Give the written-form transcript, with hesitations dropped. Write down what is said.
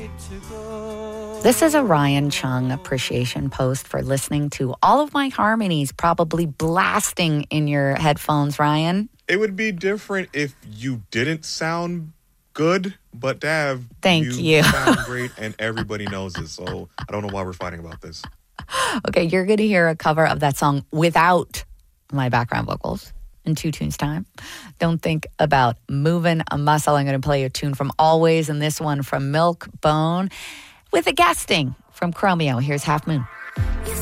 This is a Ryan Chung appreciation post for listening to all of my harmonies probably blasting in your headphones, Ryan. It would be different if you didn't sound good, but Dav, Thank you. sound great and everybody knows it, so I don't know why we're fighting about this. Okay, you're going to hear a cover of that song without my background vocals in 2 tunes time. Don't think about moving a muscle. I'm going to play a tune from Always and this one from Milk Bone with a guesting from Chromeo. Here's Half Moon. You